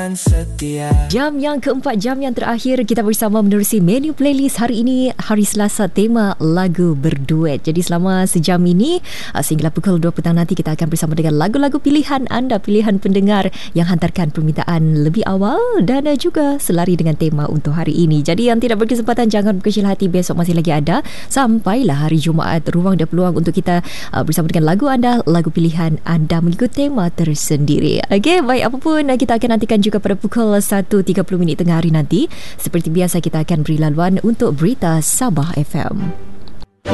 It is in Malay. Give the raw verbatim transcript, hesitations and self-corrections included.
dan setia. Jam yang keempat, jam yang terakhir kita bersama menerusi menu playlist hari ini, hari Selasa, tema lagu berduet. Jadi selama sejam ini sehingga pukul dua petang nanti kita akan bersama dengan lagu-lagu pilihan anda, pilihan pendengar yang hantarkan permintaan lebih awal dan juga selari dengan tema untuk hari ini. Jadi yang tidak berkesempatan jangan berkecil hati, besok masih lagi ada sampailah hari Jumaat, ruang dan peluang untuk kita uh, bersama dengan lagu anda, lagu pilihan anda mengikut tema tersendiri. Okey, baik, apapun kita akan nantikan juga pada pukul satu tiga puluh minit tengah hari nanti. Seperti biasa kita akan beri laluan untuk berita Sabah F M.